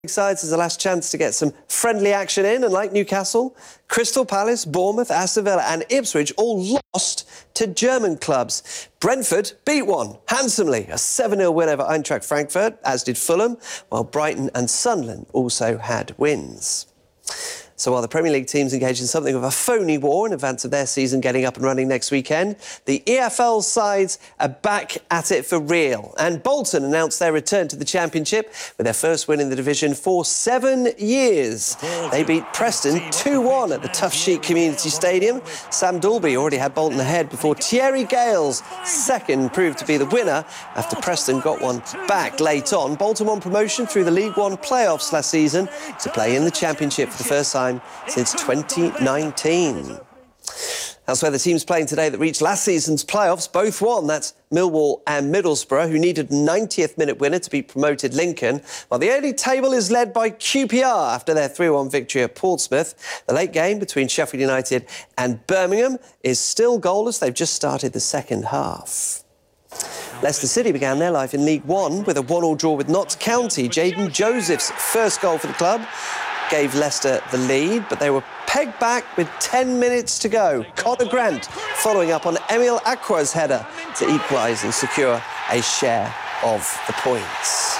Sides is the last chance to get some friendly action in, and like Newcastle, Crystal Palace, Bournemouth, Aston Villa and Ipswich all lost to German clubs. Brentford beat one handsomely, a 7-0 win over Eintracht Frankfurt, as did Fulham, while Brighton and Sunderland also had wins. So while the Premier League teams engage in something of a phony war in advance of their season getting up and running next weekend, the EFL sides are back at it for real. And Bolton announced their return to the Championship with their first win in the division for 7 years. They beat Preston 2-1 at the Tough Sheet Community Stadium. Sam Dalby already had Bolton ahead before Thierry Gale's second proved to be the winner after Preston got one back late on. Bolton won promotion through the League One playoffs last season to play in the Championship for the first time since 2019. Elsewhere, the teams playing today that reached last season's playoffs both won. That's Millwall and Middlesbrough, who needed a 90th minute winner to beat promoted Lincoln. While the early table is led by QPR after their 3-1 victory at Portsmouth. The late game between Sheffield United and Birmingham is still goalless. They've just started the second half. Leicester City began their life in League One with a 1-1 draw with Notts County. Jayden Joseph's first goal for the club gave Leicester the lead, but they were pegged back with 10 minutes to go. Conor Grant following up on Emil Aqua's header to equalise and secure a share of the points.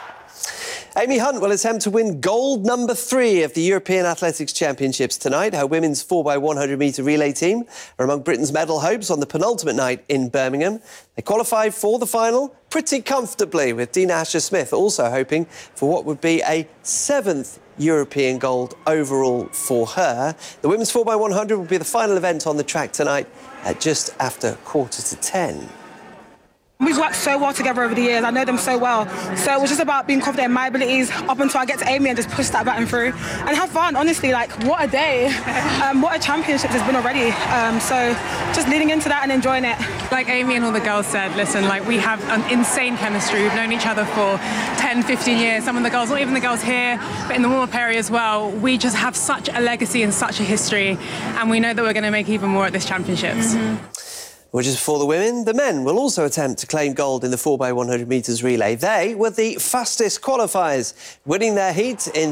Amy Hunt will attempt to win gold number 3 of the European Athletics Championships tonight. Her women's 4x100 metre relay team are among Britain's medal hopes on the penultimate night in Birmingham. They qualified for the final pretty comfortably, with Dina Asher-Smith also hoping for what would be a 7th European gold overall for her. The women's 4x100 will be the final event on the track tonight at just after 9:45. We've worked so well together over the years. I know them so well. So it was just about being confident in my abilities up until I get to Amy and just push that button through and have fun. Honestly, like, what a day. What a championship it's been already. So just leading into that and enjoying it. Like Amy and all the girls said, listen, like, we have an insane chemistry. We've known each other for 10, 15 years. Some of the girls, not even the girls here, but in the warm-up area as well. We just have such a legacy and such a history. And we know that we're going to make even more at this championships. Which is for the women. The men will also attempt to claim gold in the 4x100 metres relay. They were the fastest qualifiers, winning their heat in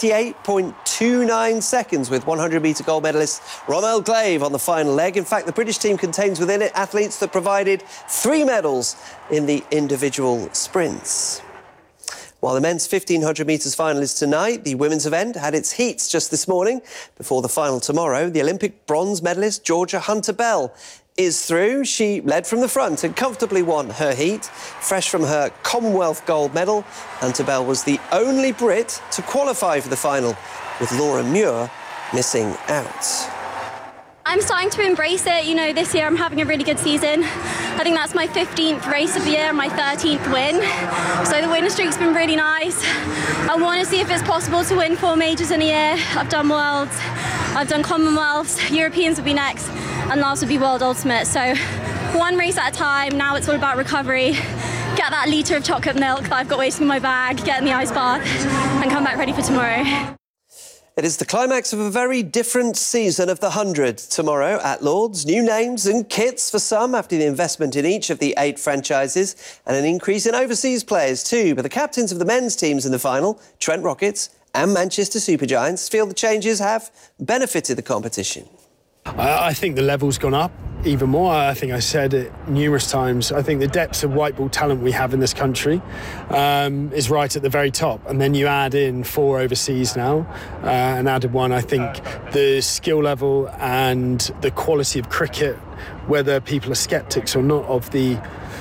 38.29 seconds with 100-metre gold medalist Rommel Glave on the final leg. In fact, the British team contains within it athletes that provided 3 medals in the individual sprints. While the men's 1,500 metres final is tonight, the women's event had its heats just this morning. Before the final tomorrow, the Olympic bronze medalist Georgia Hunter-Bell is through. She led from the front and comfortably won her heat. Fresh from her Commonwealth gold medal, Hunter-Bell was the only Brit to qualify for the final, with Laura Muir missing out. I'm starting to embrace it. You know, this year I'm having a really good season. I think that's my 15th race of the year, my 13th win. So the winning streak's been really nice. I want to see if it's possible to win 4 majors in a year. I've done Worlds, I've done Commonwealths, Europeans will be next, and last will be World Ultimate. So 1 race at a time. Now it's all about recovery. Get that litre of chocolate milk that I've got waiting in my bag, get in the ice bath, and come back ready for tomorrow. It is the climax of a very different season of the 100 tomorrow at Lord's. New names and kits for some after the investment in each of the 8 franchises, and an increase in overseas players too. But the captains of the men's teams in the final, Trent Rockets and Manchester Supergiants, feel the changes have benefited the competition. I think the level's gone up even more. I think I said it numerous times. I think the depth of white ball talent we have in this country is right at the very top. And then you add in 4 overseas now, and added 1. I think the skill level and the quality of cricket, whether people are sceptics or not of the